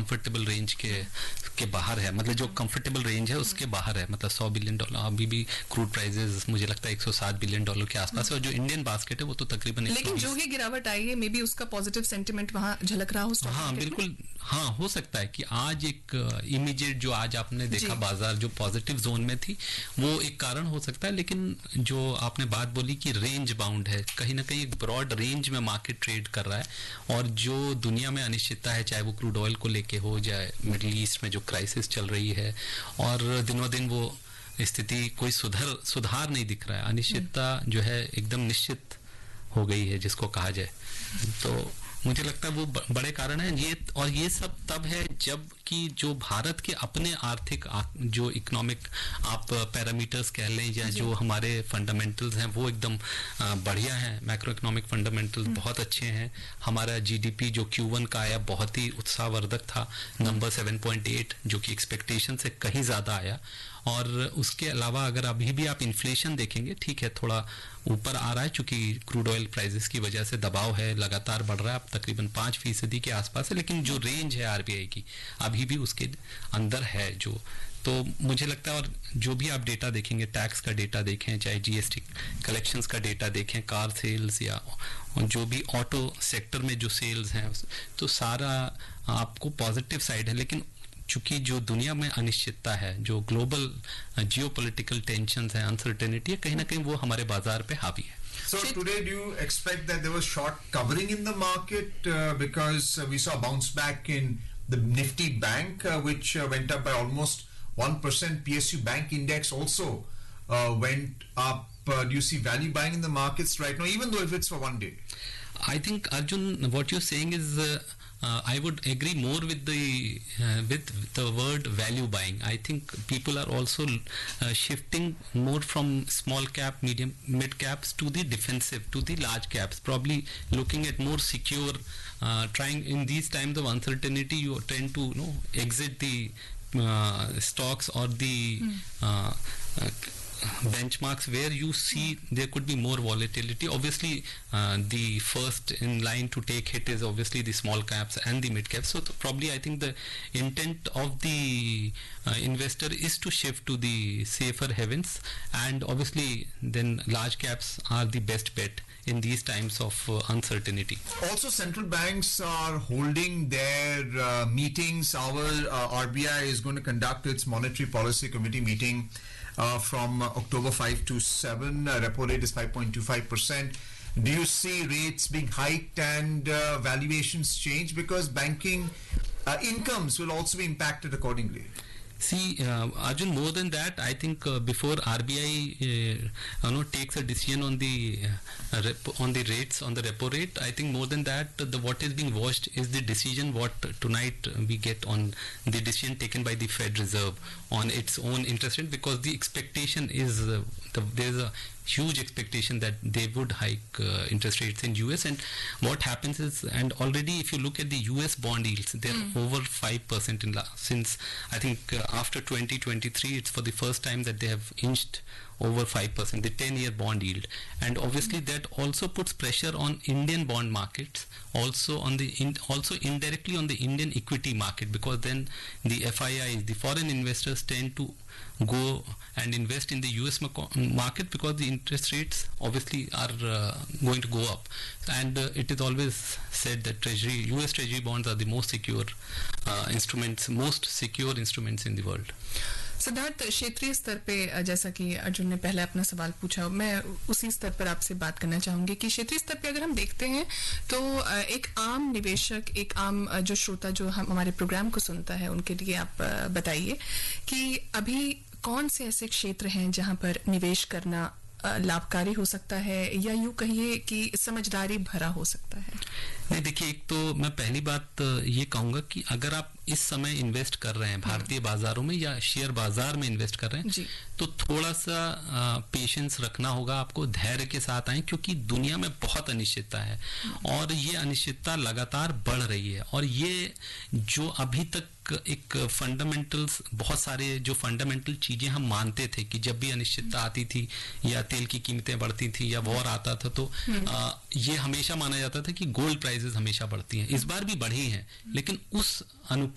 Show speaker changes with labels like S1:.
S1: Comfortable range के बाहर है, मतलब जो कंफर्टेबल रेंज है उसके बाहर है, मतलब $100 बिलियन अभी भी क्रूड प्राइसेस मुझे लगता है $107 बिलियन के आसपास है, और जो इंडियन बास्केट है वो तो तकरीबन,
S2: लेकिन जो ही गिरावट आई है मे बी उसका पॉजिटिव सेंटिमेंट वहां झलक रहा हो।
S1: हाँ बिल्कुल, हाँ हो सकता है कि आज एक इमीडिएट जो आज आपने देखा बाजार जो पॉजिटिव जोन में थी वो एक कारण हो सकता है, लेकिन जो आपने बात बोली कि रेंज बाउंड है, कहीं ना कहीं एक ब्रॉड रेंज में मार्केट ट्रेड कर रहा है, और जो दुनिया में अनिश्चितता है, चाहे वो क्रूड ऑयल को लेके हो, चाहे मिडिल ईस्ट में जो क्राइसिस चल रही है, और दिनों दिन वो स्थिति कोई सुधार नहीं दिख रहा है, अनिश्चितता जो है एकदम निश्चित हो गई है जिसको कहा जाए, तो मुझे लगता है वो बड़े कारण हैं ये। और ये सब तब है जब कि जो भारत के अपने आर्थिक जो इकोनॉमिक आप पैरामीटर्स कह लें या जो हमारे फंडामेंटल्स हैं वो एकदम बढ़िया हैं, मैक्रो इकोनॉमिक फंडामेंटल्स बहुत अच्छे हैं। हमारा जीडीपी जो Q1 का आया बहुत ही उत्साहवर्धक था, नंबर 7.8 जो कि एक्सपेक्टेशन से कहीं ज़्यादा आया। और उसके अलावा अगर अभी भी आप इन्फ्लेशन देखेंगे, ठीक है थोड़ा ऊपर आ रहा है चूंकि क्रूड ऑयल प्राइसेस की वजह से दबाव है, लगातार बढ़ रहा है, अब तकरीबन 5% के आसपास है, लेकिन जो रेंज है आरबीआई की अभी भी उसके अंदर है जो, तो मुझे लगता है। और जो भी आप डेटा देखेंगे, टैक्स का डेटा देखें, चाहे जीएसटी कलेक्शंस का डेटा देखें, कार सेल्स या जो भी ऑटो सेक्टर में जो सेल्स हैं, तो सारा आपको पॉजिटिव साइड है। लेकिन चूंकि जो दुनिया में अनिश्चितता है, जो ग्लोबल जियोपॉलिटिकल टेंशंस है, अनसर्टेनिटी है, कहीं ना कहीं वो हमारे बाजार पे हावी है।
S3: So today, do you expect that there was short covering in the market because we saw a bounce back in the Nifty Bank, which went up by almost 1%. PSU Bank Index also went up. Do you see value buying in the markets right now, even though if it's for one day?
S1: I think, Arjun, what you're saying is I would agree more with the word value buying. I think people are also shifting more from small cap, medium, mid caps to the defensive, to the large caps, probably looking at more secure, trying in these times of uncertainty you tend to exit the stocks or the benchmarks where you see there could be more volatility. Obviously the first in line to take hit is obviously the small caps and the mid caps, so probably I think the intent of the investor is to shift to the safer havens, and obviously then large caps are the best bet in these times of uncertainty.
S3: Also, central banks are holding their meetings. Our RBI is going to conduct its monetary policy committee meeting from October 5 to 7. Repo rate is 5.25%. Do you see rates being hiked and valuations change? Because banking incomes will also be impacted accordingly.
S1: See, Arjun, more than that, I think before RBI takes a decision on the rates, on the repo rate, I think more than that, what is being watched is the decision what tonight we get on the decision taken by the Fed Reserve on its own interest rate, because the expectation is there is a huge expectation that they would hike interest rates in US. And what happens is, and already if you look at the US bond yields, they're over 5% since I think after 2023 it's for the first time that they have inched over 5%, the 10-year bond yield. And obviously that also puts pressure on Indian bond markets, also on the also indirectly on the Indian equity market, because then the FIIs, the foreign investors, tend to go and invest in the US market because the interest rates obviously are going to go up. And it is always said that US Treasury bonds are the most secure instruments in the world.
S2: Siddharth, क्षेत्रीय स्तर पे जैसा कि अर्जुन ने पहले अपना सवाल पूछा, मैं उसी स्तर पर आपसे बात करना चाहूंगी कि क्षेत्रीय स्तर पे अगर हम देखते हैं तो एक आम निवेशक, एक आम जो श्रोता जो हमारे प्रोग्राम को सुनता है, उनके लिए आप बताइए कि अभी कौन से ऐसे क्षेत्र हैं जहां पर निवेश करना लाभकारी हो सकता है, या यूं कहिए कि समझदारी भरा हो सकता है?
S1: नहीं, देखिए, एक तो मैं पहली बात ये कहूंगा कि अगर आप इस समय इन्वेस्ट कर रहे हैं भारतीय बाजारों में या शेयर बाजार में इन्वेस्ट कर रहे हैं, तो थोड़ा सा पेशेंस रखना होगा आपको, धैर्य के साथ आए, क्योंकि दुनिया में बहुत अनिश्चितता है और ये अनिश्चितता लगातार बढ़ रही है। और ये जो अभी तक एक फंडामेंटल्स, बहुत सारे जो फंडामेंटल चीजें हम मानते थे कि जब भी अनिश्चितता आती थी या तेल की कीमतें बढ़ती थी या वॉर आता था, तो ये हमेशा माना जाता था कि गोल्ड प्राइसेस हमेशा बढ़ती हैं। इस बार भी बढ़ी हैं, लेकिन उस अनुपात